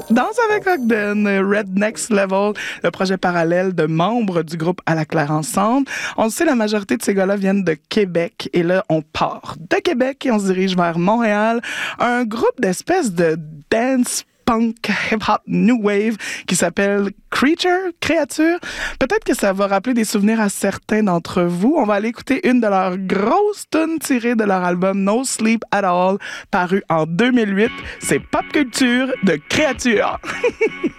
Danse avec Ogden, Red Next Level, le projet parallèle de membres du groupe À la Claire Ensemble. On le sait, la majorité de ces gars-là viennent de Québec. Et là, on part de Québec et on se dirige vers Montréal. Un groupe d'espèces de dance punk, hip-hop, new wave qui s'appelle Créature. Peut-être que ça va rappeler des souvenirs à certains d'entre vous. On va aller écouter une de leurs grosses tunes tirées de leur album No Sleep at All, paru en 2008. C'est Pop Culture de Créature.